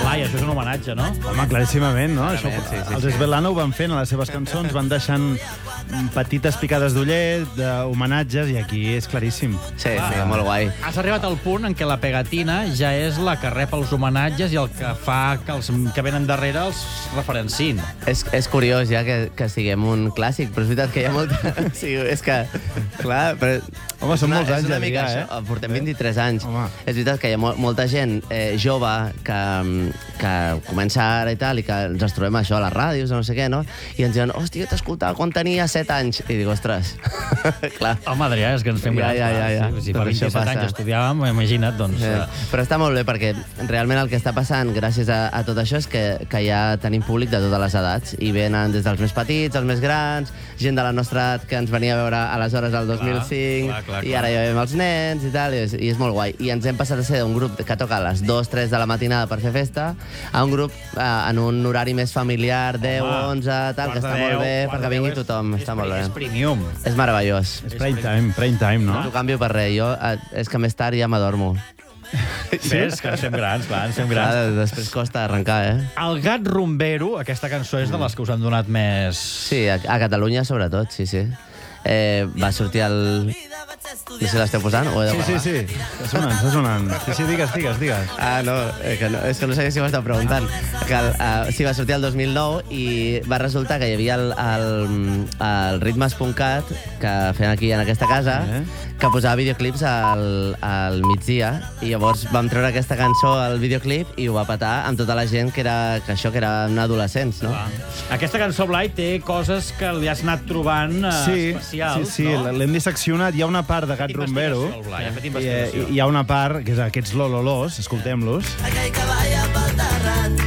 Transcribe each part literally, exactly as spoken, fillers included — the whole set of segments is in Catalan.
Blai, això és un homenatge, no? Home, claríssimament, no? Això, sí, sí, els sí. Svetlana ho van fent a les seves cançons, van deixant petites picades d'ullet, d'homenatges, i aquí és claríssim. Sí, sí, molt guai. Has arribat al punt en què la pegatina ja és la que rep els homenatges i el que fa que els que venen darrere els referencin. És, és curiós ja que, que siguem un clàssic, però és veritat que hi ha molta... Sí, és que, clar, però... Home, són molts anys és una ja, mica ja, això. eh? Portem vint-i-tres anys. Home. És veritat que hi ha mol molta gent eh, jove que, que comença ara i tal, i que ens els trobem això a les ràdios, no sé què, no? I ens diuen, hòstia, t'escoltava quan tenia set anys. I dic, ostres, clar. Home, Adrià, és que ens fem Ja, grans. ja, ja, ja. Si, si Tot fa això vint-i-set passa. anys estudiàvem, imagina't, doncs... Eh, Eh. però està molt bé perquè realment el que està passant gràcies a, a tot això és que, que ja tenim públic de totes les edats i venen des dels més petits, els més grans, gent de la nostra edat que ens venia a veure aleshores al dos mil cinc clar, clar, i clar. ara ja veiem els nens i tal, i és, i és molt guai. I ens hem passat a ser un grup que toca a les dues tres de la matinada per fer festa a un grup eh, en un horari més familiar, deu, Home, onze, tal, que quart de està molt deu, bé quart perquè de vingui deu és- tothom, és està molt pri- bé. És premium. És meravellós. És prime time, prime time, no? No t'ho canvio per res, jo eh, és que més tard ja m'adormo. Ves, que ens fem grans, clar, ens fem grans. Clar, després costa arrencar, eh? El gat rumbero, aquesta cançó és de les que us han donat més... Sí, a, a Catalunya sobretot, sí, sí. Eh, va sortir el... No sé si l'esteu posant o he de Sí, sí, sí. Està sonant, està sonant. Sí, sí, digues, digues, digues. Ah, no, eh, que no, és que no sé si m'esteu preguntant. Que el, uh, sí, va sortir el dos mil nou i va resultar que hi havia el, el, el ritmes.cat que feien aquí en aquesta casa, Eh? que posava videoclips al, al migdia, i llavors vam treure aquesta cançó al videoclip i ho va petar amb tota la gent que era que això que eren adolescents, no? Aquesta cançó, Blai, té coses que li has anat trobant eh, Sí, especials, sí, sí, no? l'hem disseccionat. Hi ha una part de Gat Rumbero Investigació, el Blai, ha fet i, investigació. i hi ha una part que és aquests lololos, escoltem-los. Aquell que balla pel terrat.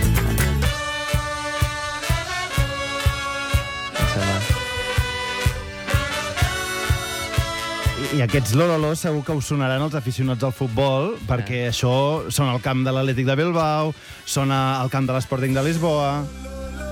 I aquests lololos segur que us sonaran els aficionats al futbol, perquè això són al camp de l'Atlètic de Bilbao, són al camp de l'Sporting de Lisboa...